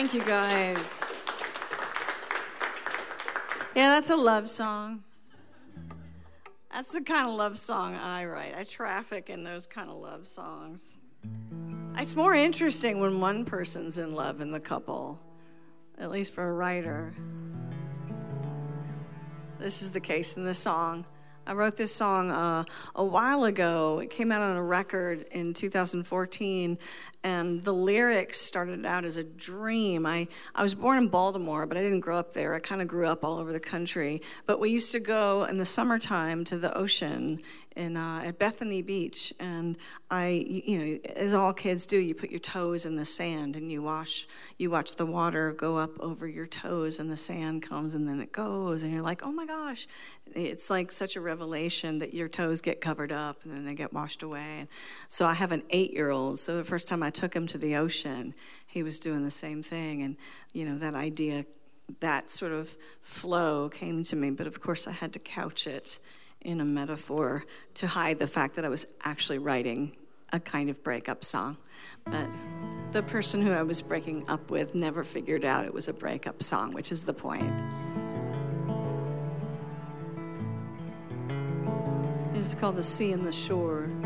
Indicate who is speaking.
Speaker 1: Thank you, guys. Yeah, that's a love song. That's the kind of love song I write. I traffic in those kind of love songs. It's more interesting when one person's in love in the couple, at least for a writer. This is the case in the song. I wrote this song a while ago. It came out on a record in 2014, and the lyrics started out as a dream. I was born in Baltimore, but I didn't grow up there. I kind of grew up all over the country. But we used to go in the summertime to the ocean at Bethany Beach, and as all kids do, you put your toes in the sand and you watch the water go up over your toes, and the sand comes and then it goes, and you're like, oh my gosh. It's like such a revelation that your toes get covered up and then they get washed away. And so I have an 8-year-old, so the first time I took him to the ocean, he was doing the same thing, and that idea, that sort of flow came to me, but of course I had to couch it in a metaphor to hide the fact that I was actually writing a kind of breakup song. But the person who I was breaking up with never figured out it was a breakup song, which is the point. It's called The Sea and the Shore.